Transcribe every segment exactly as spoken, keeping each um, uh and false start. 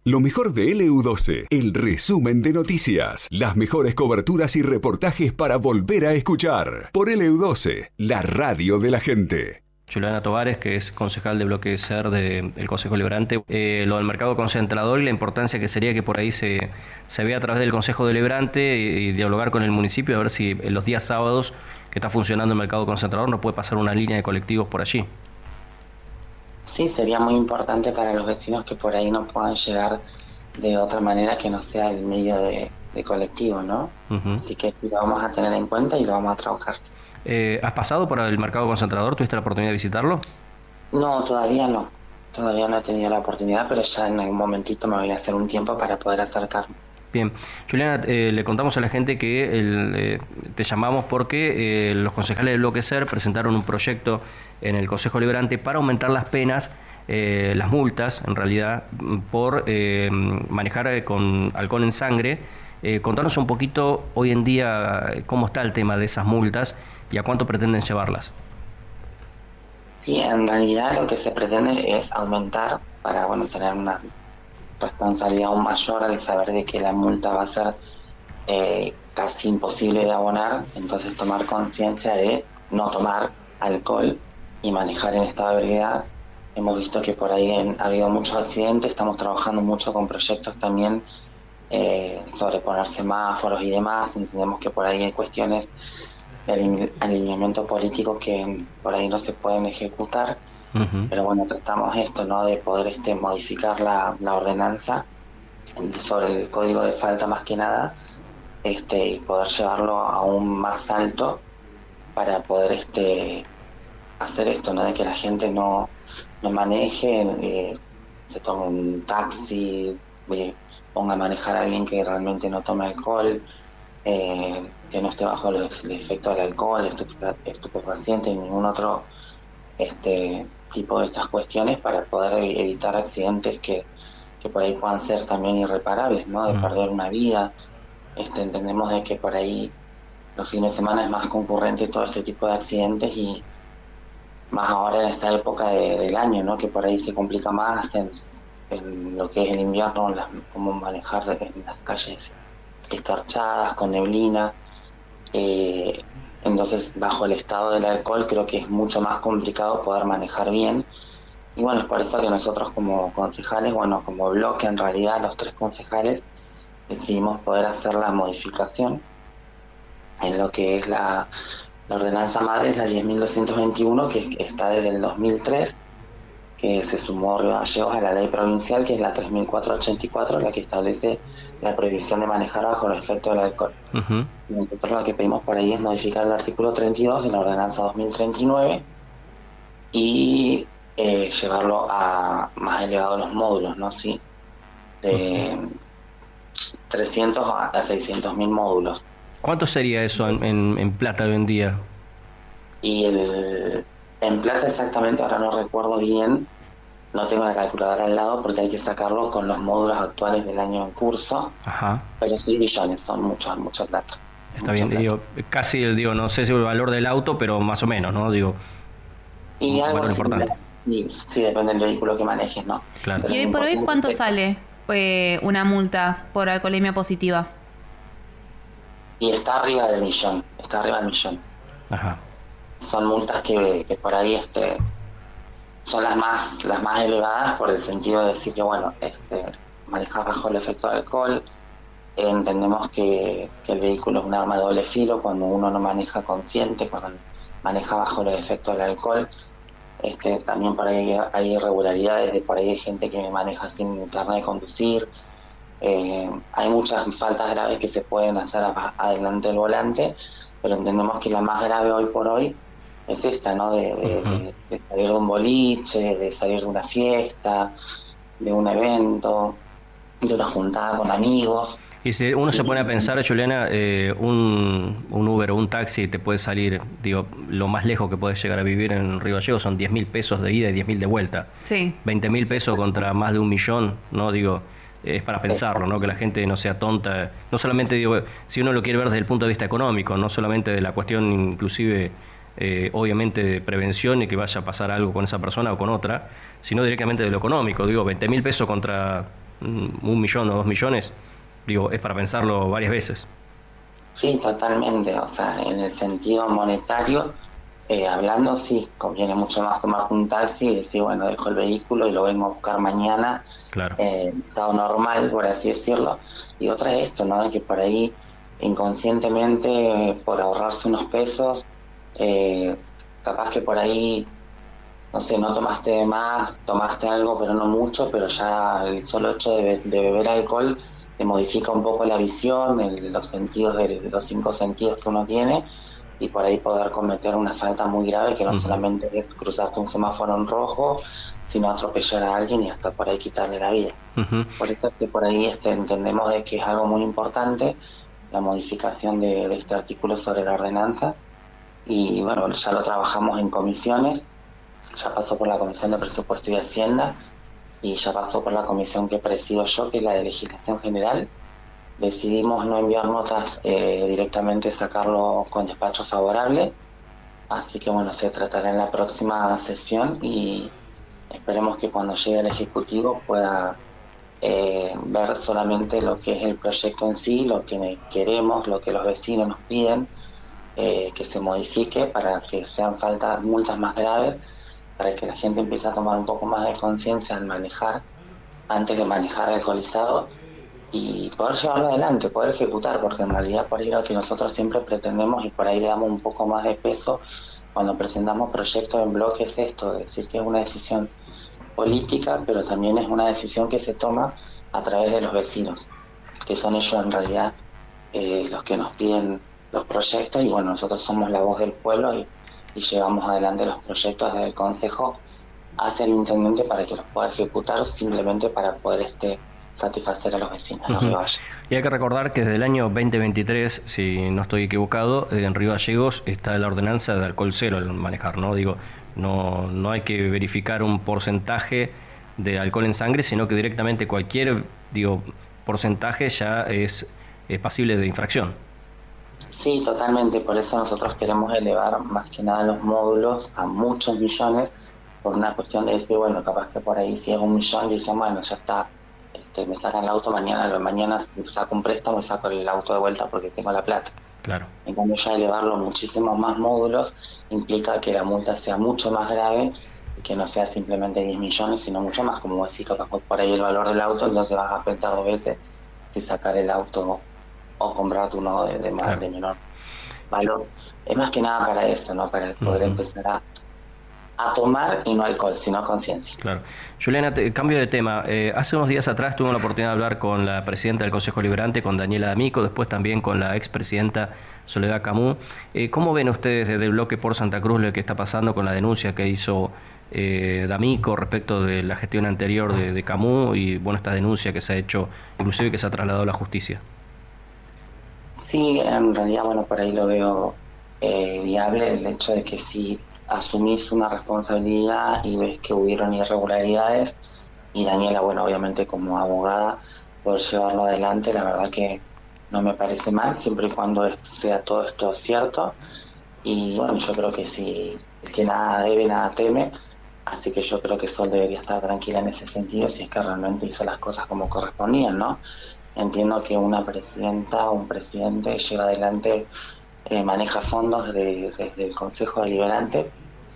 Lo mejor de L U doce, el resumen de noticias, las mejores coberturas y reportajes para volver a escuchar. Por L U doce, la radio de la gente. Juliana Tovares, que es concejal de Bloque S E R del Consejo Deliberante, eh, lo del mercado concentrador y la importancia que sería que por ahí se, se vea a través del Consejo Deliberante y, y dialogar con el municipio a ver si en los días sábados que está funcionando el mercado concentrador no puede pasar una línea de colectivos por allí. Sí, sería muy importante para los vecinos que por ahí no puedan llegar de otra manera que no sea el medio de, de colectivo, ¿no? Uh-huh. Así que lo vamos a tener en cuenta y lo vamos a trabajar. Eh, ¿Has pasado por el mercado concentrador? ¿Tuviste la oportunidad de visitarlo? No, todavía no. Todavía no he tenido la oportunidad, pero ya en algún momentito me voy a hacer un tiempo para poder acercarme. Bien. Juliana, eh, le contamos a la gente que el, eh, te llamamos porque eh, los concejales del Bloque S E R presentaron un proyecto en el Consejo Deliberante para aumentar las penas, eh, las multas, en realidad, por eh, manejar con alcohol en sangre. Eh, contanos un poquito hoy en día cómo está el tema de esas multas y a cuánto pretenden llevarlas. Sí, en realidad lo que se pretende es aumentar para, bueno, tener una responsabilidad aún mayor al saber de que la multa va a ser eh, casi imposible de abonar, entonces tomar conciencia de no tomar alcohol y manejar en estado de ebriedad. Hemos visto que por ahí en, ha habido muchos accidentes, estamos trabajando mucho con proyectos también eh, sobre poner semáforos y demás. Entendemos que por ahí hay cuestiones de alineamiento político que por ahí no se pueden ejecutar. Uh-huh. Pero bueno, tratamos esto, ¿no? De poder este modificar la, la ordenanza sobre el código de falta más que nada, este y poder llevarlo aún más alto para poder este hacer esto, ¿no? De que la gente no, no maneje, eh, se tome un taxi, eh, ponga a manejar a alguien que realmente no tome alcohol, eh, que no esté bajo el, el efecto del alcohol, estupefaciente y ningún otro este tipo de estas cuestiones, para poder evitar accidentes que, que por ahí puedan ser también irreparables, ¿no? De mm. perder una vida. Este, entendemos de que por ahí los fines de semana es más concurrente todo este tipo de accidentes, y más ahora en esta época de, del año, ¿no? Que por ahí se complica más en, en lo que es el invierno, las, cómo manejar en las calles escarchadas, con neblina. Eh, entonces, bajo el estado del alcohol, creo que es mucho más complicado poder manejar bien. Y bueno, es por eso que nosotros como concejales, bueno, como bloque, en realidad los tres concejales decidimos poder hacer la modificación en lo que es la, la ordenanza madre, es la diez mil doscientos veintiuno, que está desde el dos mil tres, que se sumó Río Gallegos a la ley provincial, que es la tres mil cuatrocientos ochenta y cuatro, la que establece la prohibición de manejar bajo los efectos del alcohol. Uh-huh. Nosotros lo que pedimos por ahí es modificar el artículo treinta y dos de la ordenanza dos mil treinta y nueve y eh, llevarlo a más elevado los módulos, ¿no? Sí, de uh-huh. trescientos a seiscientos mil módulos. ¿Cuánto sería eso en, en, en plata hoy en día? Y el... En plata exactamente, ahora no recuerdo bien, no tengo la calculadora al lado porque hay que sacarlo con los módulos actuales del año en curso. Ajá. Pero seis billones, son muchos, mucha plata. Está bien, digo, casi, digo, no sé si el valor del auto, pero más o menos, ¿no? Digo, y algo así, sí, sí, depende del vehículo que manejes, ¿no? Claro. ¿Y hoy por hoy cuánto sale eh, una multa por alcoholemia positiva? Y está arriba del millón, está arriba del millón. Ajá. Son multas que, que por ahí este son las más las más elevadas, por el sentido de decir que bueno, este manejar bajo el efecto de alcohol. Eh, entendemos que, que el vehículo es un arma de doble filo cuando uno no maneja consciente, cuando maneja bajo los efectos del alcohol. Este también por ahí hay irregularidades, de por ahí hay gente que maneja sin carnet de conducir. Eh, hay muchas faltas graves que se pueden hacer a, adelante del volante, pero entendemos que la más grave hoy por hoy es esta, ¿no? De, de, uh-huh. de, de salir de un boliche, de salir de una fiesta, de un evento, de una juntada con amigos. Y si uno se pone a pensar, Juliana, eh, un, un Uber o un taxi te puede salir, digo, lo más lejos que puedes llegar a vivir en Río Gallegos son diez mil pesos de ida y diez mil de vuelta. Sí. veinte mil pesos contra más de un millón, ¿no? Digo, es para pensarlo, ¿no? Que la gente no sea tonta. No solamente, digo, si uno lo quiere ver desde el punto de vista económico, no solamente de la cuestión inclusive... Eh, obviamente de prevención y que vaya a pasar algo con esa persona o con otra, sino directamente de lo económico. Digo, veinte mil pesos contra un millón o dos millones, digo, es para pensarlo varias veces. Sí, totalmente. O sea, en el sentido monetario, eh, hablando, sí, conviene mucho más tomar un taxi y decir, bueno, dejo el vehículo y lo vengo a buscar mañana, Claro. eh, en estado normal, por así decirlo. Y otra es esto, ¿no? Que por ahí, inconscientemente, eh, por ahorrarse unos pesos, eh, capaz que por ahí, no sé, no tomaste de más, tomaste algo, pero no mucho, pero ya el solo hecho de, be- de beber alcohol te modifica un poco la visión, el- los sentidos, de, los cinco sentidos que uno tiene, y por ahí poder cometer una falta muy grave que no Ujú. solamente es cruzarte un semáforo en rojo, sino atropellar a alguien y hasta por ahí quitarle la vida. Ujú. Por eso es que por ahí este, entendemos de que es algo muy importante la modificación de, de este artículo sobre la ordenanza, y bueno, ya lo trabajamos en comisiones. Ya pasó por la Comisión de Presupuesto y Hacienda y ya pasó por la comisión que presido yo, que es la de Legislación General. Decidimos no enviar notas, eh, directamente sacarlo con despacho favorable, así que bueno, se tratará en la próxima sesión y esperemos que cuando llegue el Ejecutivo pueda eh, ver solamente lo que es el proyecto en sí, lo que queremos, lo que los vecinos nos piden, eh, que se modifique para que sean faltas, multas más graves, para que la gente empiece a tomar un poco más de conciencia al manejar, antes de manejar alcoholizado, y poder llevarlo adelante, poder ejecutar, porque en realidad por ahí lo que nosotros siempre pretendemos y por ahí le damos un poco más de peso cuando presentamos proyectos en bloque es esto, es decir, que es una decisión política, pero también es una decisión que se toma a través de los vecinos, que son ellos en realidad, eh, los que nos piden los proyectos, y bueno, nosotros somos la voz del pueblo y, y llevamos adelante los proyectos desde el Consejo hacia el Intendente para que los pueda ejecutar, simplemente para poder este satisfacer a los vecinos de Ujú. Río Gallegos. Y hay que recordar que desde el año veinte veintitrés, si no estoy equivocado, en Río Gallegos está la ordenanza de alcohol cero al manejar, ¿no? Digo, no, no hay que verificar un porcentaje de alcohol en sangre, sino que directamente cualquier, digo, porcentaje ya es, es pasible de infracción. Sí, totalmente, por eso nosotros queremos elevar más que nada los módulos a muchos millones, por una cuestión de decir, bueno, capaz que por ahí si es un millón, dicen, bueno, ya está, este, me sacan el auto mañana, mañana saco un préstamo y saco el auto de vuelta porque tengo la plata. Claro. En cambio, ya elevarlo a muchísimos más módulos implica que la multa sea mucho más grave y que no sea simplemente diez millones, sino mucho más, como vos decís, capaz por ahí el valor del auto, entonces vas a pensar dos veces si sacar el auto o comprarte uno de, de, más, Claro. de menor valor. Es más que nada para eso, ¿no? Para poder Ujú. empezar a, a tomar, y no alcohol, sino conciencia. Claro. Juliana, te- cambio de tema. Eh, hace unos días atrás tuve la oportunidad de hablar con la presidenta del Consejo Liberante, con Daniela D'Amico, después también con la expresidenta Soledad Camú. Eh, ¿Cómo ven ustedes desde el bloque por Santa Cruz lo que está pasando con la denuncia que hizo eh, D'Amico respecto de la gestión anterior de, de Camú y bueno, esta denuncia que se ha hecho, inclusive que se ha trasladado a la justicia? Sí, en realidad, bueno, por ahí lo veo eh, viable el hecho de que si asumís una responsabilidad y ves que hubieron irregularidades, y Daniela, bueno, obviamente como abogada, poder llevarlo adelante, la verdad que no me parece mal, siempre y cuando sea todo esto cierto. Y bueno, yo creo que si el que nada debe, nada teme, así que yo creo que Sol debería estar tranquila en ese sentido, si es que realmente hizo las cosas como correspondían, ¿no? Entiendo que una presidenta o un presidente lleva adelante, eh, maneja fondos de- desde el Consejo Deliberante,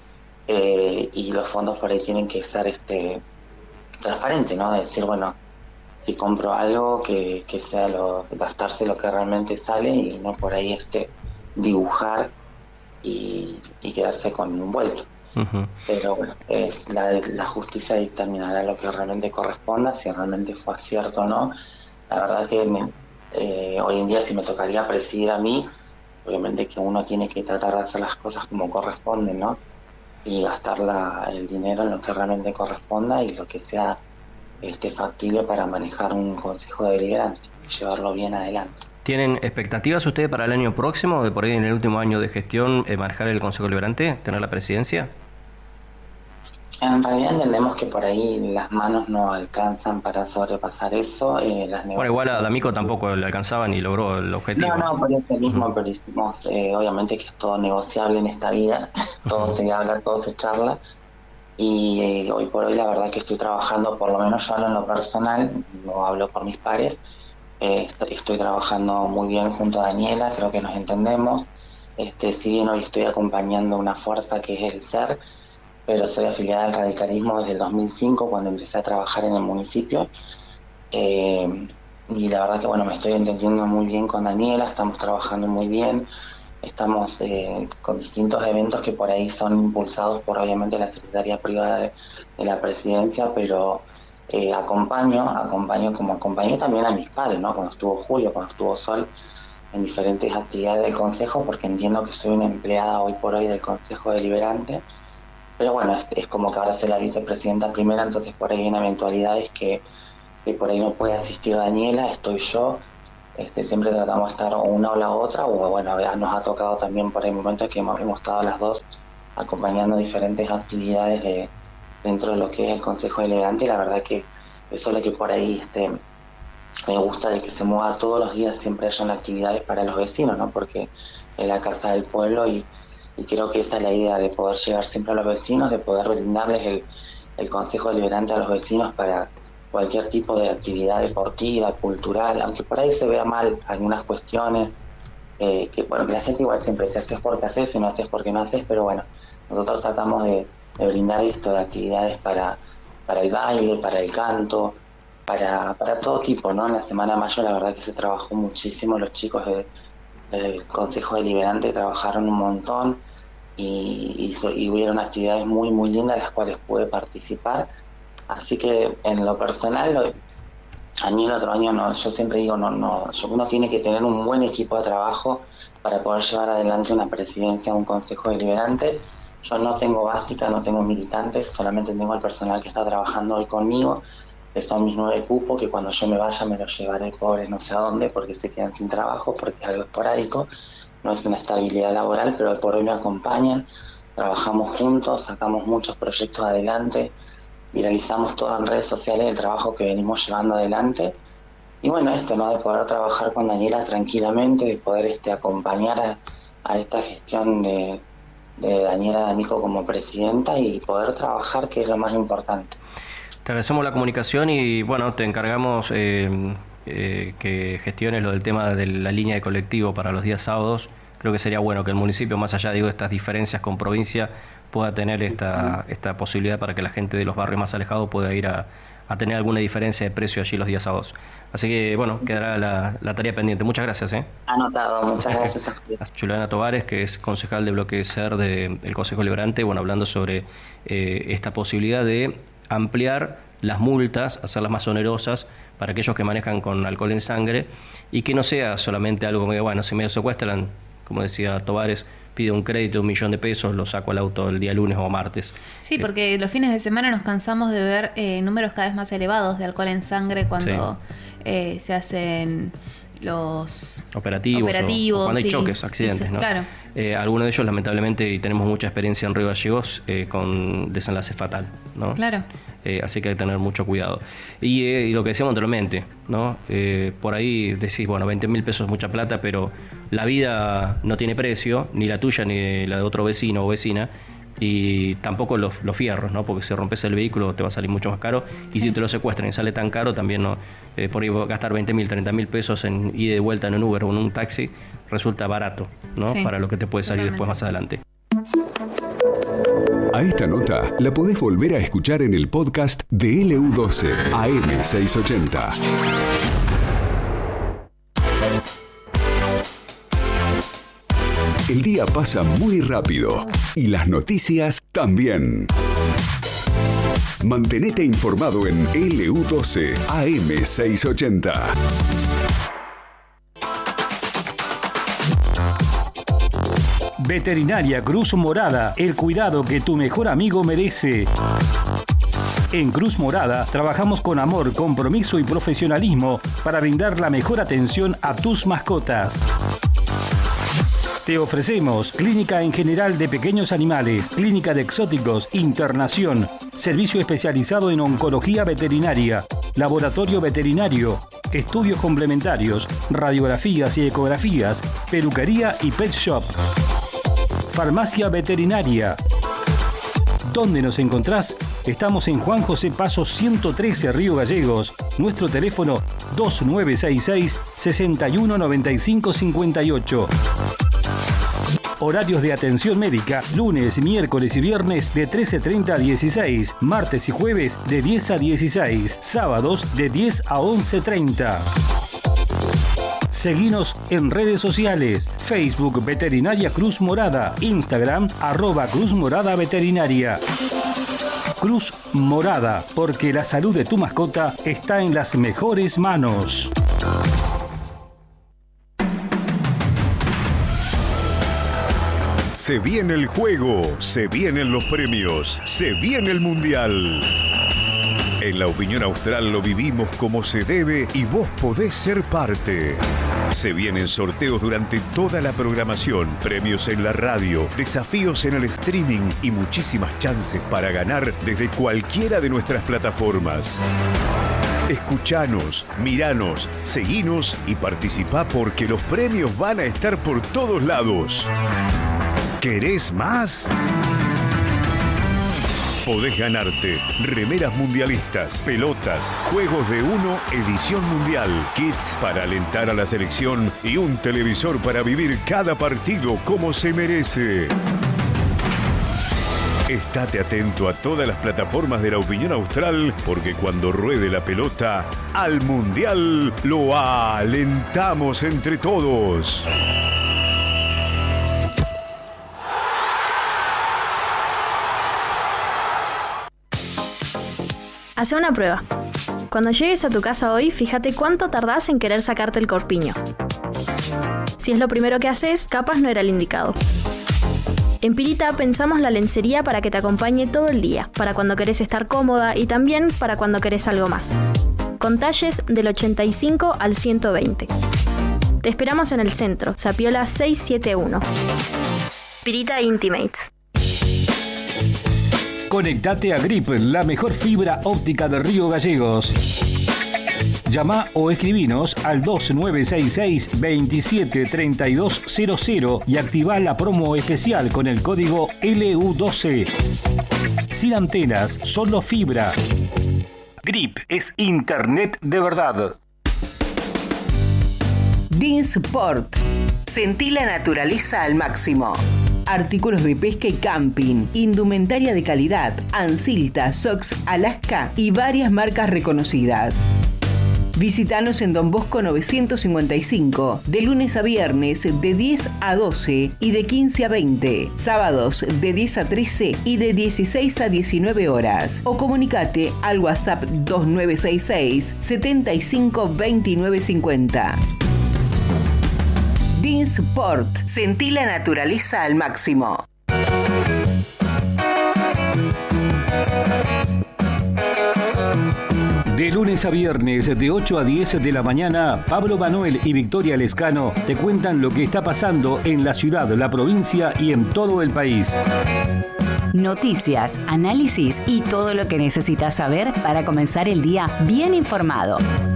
eh, y los fondos por ahí tienen que ser este transparentes, ¿no? Es decir, bueno, si compro algo, que, que sea lo, gastarse lo que realmente sale y no por ahí este dibujar y, y quedarse con un vuelto. Ujú. Pero bueno, es la, la justicia dictaminará lo que realmente corresponda, si realmente fue acierto o no. La verdad que me- eh, hoy en día, si me tocaría presidir a mí, obviamente que uno tiene que tratar de hacer las cosas como corresponden, ¿no? Y gastar la, el dinero en lo que realmente corresponda y lo que sea este factible para manejar un consejo deliberante y llevarlo bien adelante. ¿Tienen expectativas ustedes para el año próximo, de por ahí en el último año de gestión, eh, manejar el Consejo Liberante, tener la presidencia? En realidad entendemos que por ahí las manos no alcanzan para sobrepasar eso. Eh, las Bueno, igual a negociaciones- D'Amico tampoco le alcanzaba ni logró el objetivo. No, no, por eso mismo, Ujú. pero hicimos, eh, obviamente que es todo negociable en esta vida, todo Ujú. se habla, todo se charla, y eh, hoy por hoy la verdad que estoy trabajando, por lo menos yo en lo personal, no hablo por mis pares, eh, estoy, estoy trabajando muy bien junto a Daniela, creo que nos entendemos. Este, si bien hoy estoy acompañando una fuerza que es el S E R, pero soy afiliada al radicalismo desde el dos mil cinco, cuando empecé a trabajar en el municipio. Eh, y la verdad que bueno, me estoy entendiendo muy bien con Daniela, estamos trabajando muy bien, estamos eh, con distintos eventos que por ahí son impulsados por obviamente la Secretaría Privada de, de la Presidencia, pero eh, acompaño, acompaño como acompañé también a mis pares, ¿no? Cuando estuvo Julio, cuando estuvo Sol, en diferentes actividades del Consejo, porque entiendo que soy una empleada hoy por hoy del Consejo Deliberante, pero bueno, es, es como que ahora soy la vicepresidenta primera, entonces por ahí hay eventualidades que, que por ahí no puede asistir Daniela, estoy yo, este, siempre tratamos de estar o una o la otra, o bueno, nos ha tocado también por ahí momentos que hemos, hemos estado las dos acompañando diferentes actividades de, dentro de lo que es el Consejo Deliberante, y la verdad que eso es lo que por ahí este, me gusta, de que se mueva todos los días, siempre hayan actividades para los vecinos, ¿no? Porque es la casa del pueblo y, y creo que esa es la idea, de poder llegar siempre a los vecinos, de poder brindarles el, el Consejo Deliberante a los vecinos para cualquier tipo de actividad deportiva, cultural, aunque por ahí se vea mal algunas cuestiones, eh, que bueno, que la gente igual siempre dice, haces porque haces, si no haces porque no haces, pero bueno, nosotros tratamos de, de brindar esto de actividades para, para el baile, para el canto, Para, para todo tipo, ¿no? En la Semana de Mayo la verdad que se trabajó muchísimo, los chicos de, del Consejo Deliberante trabajaron un montón y, y, y hubieron actividades muy muy lindas en las cuales pude participar, así que en lo personal, lo, a mí el otro año, no, yo siempre digo, no, no, uno tiene que tener un buen equipo de trabajo para poder llevar adelante una presidencia, un Consejo Deliberante. Yo no tengo básica, no tengo militantes, solamente tengo el personal que está trabajando hoy conmigo, que son mis nueve cupos, que cuando yo me vaya me los llevaré pobres no sé a dónde, porque se quedan sin trabajo, porque es algo esporádico, no es una estabilidad laboral, pero por hoy me acompañan, trabajamos juntos, sacamos muchos proyectos adelante, viralizamos todo en redes sociales el trabajo que venimos llevando adelante, y bueno, esto, ¿no? De poder trabajar con Daniela tranquilamente, de poder este acompañar a, a esta gestión de, de Daniela D'Amico como presidenta y poder trabajar, que es lo más importante. Te agradecemos la comunicación y bueno, te encargamos eh, eh, que gestiones lo del tema de la línea de colectivo para los días sábados. Creo que sería bueno que el municipio, más allá digo, de estas diferencias con provincia, pueda tener esta, esta posibilidad para que la gente de los barrios más alejados pueda ir a, a tener alguna diferencia de precio allí los días sábados. Así que bueno, quedará la, la tarea pendiente. Muchas gracias. ¿eh? Anotado, muchas gracias a usted. Juliana Tovares, que es concejal de bloque S E R de, del Consejo Deliberante, bueno, hablando sobre eh, esta posibilidad de ampliar las multas, hacerlas más onerosas para aquellos que manejan con alcohol en sangre y que no sea solamente algo que, bueno, si me secuestran, como decía Tovares, pide un crédito de un millón de pesos, lo saco al auto el día lunes o martes. Sí, porque eh, los fines de semana nos cansamos de ver eh, números cada vez más elevados de alcohol en sangre cuando sí. eh, se hacen los operativos, operativos o, o cuando hay sí, choques, accidentes, sí, ¿no? Claro. Eh, algunos de ellos, lamentablemente, y tenemos mucha experiencia en Río Gallegos, eh, con desenlace fatal, ¿no? Claro. Eh, así que hay que tener mucho cuidado. Y, eh, y lo que decíamos anteriormente, ¿no? Eh, por ahí decís, bueno, veinte mil pesos es mucha plata, pero la vida no tiene precio, ni la tuya ni la de otro vecino o vecina, y tampoco los, los fierros, ¿no? Porque si rompes el vehículo te va a salir mucho más caro, y si te lo secuestran y sale tan caro, también no, eh, por ahí gastar veinte mil, treinta mil pesos en ida y de vuelta en un Uber o en un taxi resulta barato, ¿no? Sí, para lo que te puede salir totalmente. Después más adelante. A esta nota la podés volver a escuchar en el podcast de L U doce A M seiscientos ochenta. El día pasa muy rápido y las noticias también. Mantenete informado en L U doce A M seiscientos ochenta. Veterinaria Cruz Morada, el cuidado que tu mejor amigo merece. En Cruz Morada trabajamos con amor, compromiso y profesionalismo para brindar la mejor atención a tus mascotas. Te ofrecemos clínica en general de pequeños animales, clínica de exóticos, internación, servicio especializado en oncología veterinaria, laboratorio veterinario, estudios complementarios, radiografías y ecografías, peluquería y pet shop. Farmacia veterinaria. ¿Dónde nos encontrás? Estamos en Juan José Paso ciento trece, Río Gallegos. Nuestro teléfono dos nueve seis seis, seis uno nueve cinco cinco ocho. Horarios de atención médica, lunes, miércoles y viernes de trece treinta a dieciséis, martes y jueves de diez a dieciséis, sábados de diez a once treinta. Seguinos en redes sociales, Facebook Veterinaria Cruz Morada, Instagram arroba Cruz Morada Veterinaria. Cruz Morada, porque la salud de tu mascota está en las mejores manos. Se viene el juego, se vienen los premios, se viene el mundial. En La Opinión Austral lo vivimos como se debe y vos podés ser parte. Se vienen sorteos durante toda la programación, premios en la radio, desafíos en el streaming y muchísimas chances para ganar desde cualquiera de nuestras plataformas. Escuchanos, miranos, seguinos y participá porque los premios van a estar por todos lados. ¿Querés más? Podés ganarte remeras mundialistas, pelotas, juegos de uno, edición mundial, kits para alentar a la selección y un televisor para vivir cada partido como se merece. Estate atento a todas las plataformas de La Opinión Austral porque cuando ruede la pelota, al mundial lo alentamos entre todos. Hace una prueba. Cuando llegues a tu casa hoy, fíjate cuánto tardás en querer sacarte el corpiño. Si es lo primero que haces, capaz no era el indicado. En Pirita pensamos la lencería para que te acompañe todo el día, para cuando querés estar cómoda y también para cuando querés algo más. Con talles del ochenta y cinco al ciento veinte. Te esperamos en el centro, Sapiola seiscientos setenta y uno. Pirita Intimates. Conectate a Grip, la mejor fibra óptica de Río Gallegos. Llama o escribinos al dos nueve seis seis, veintisiete treinta y dos cero cero y activa la promo especial con el código L U doce. Sin antenas, solo fibra. Grip es internet de verdad. Dinsport. Sentí la naturaleza al máximo. Artículos de pesca y camping, indumentaria de calidad, Ansilta, Sox, Alaska y varias marcas reconocidas. Visítanos en Don Bosco novecientos cincuenta y cinco, de lunes a viernes de diez a doce y de quince a veinte, sábados de diez a trece y de dieciséis a diecinueve horas. O comunicate al WhatsApp dos nueve seis seis, setenta y cinco veintinueve cincuenta. Dinsport. Sentí la naturaleza al máximo. De lunes a viernes, de ocho a diez de la mañana, Pablo Manuel y Victoria Lescano te cuentan lo que está pasando en la ciudad, la provincia y en todo el país. Noticias, análisis y todo lo que necesitas saber para comenzar el día bien informado.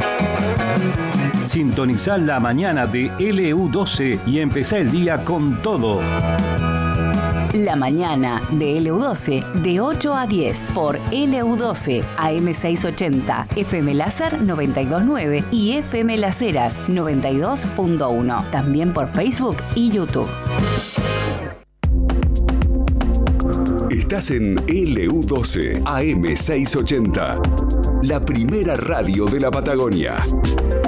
Sintonizá la mañana de L U doce y empezá el día con todo. La mañana de L U doce de ocho a diez por L U doce, A M seiscientos ochenta, F M Láser noventa y dos punto nueve y F M Las Heras noventa y dos punto uno. También por Facebook y YouTube. Estás en L U doce, A M seiscientos ochenta, la primera radio de la Patagonia.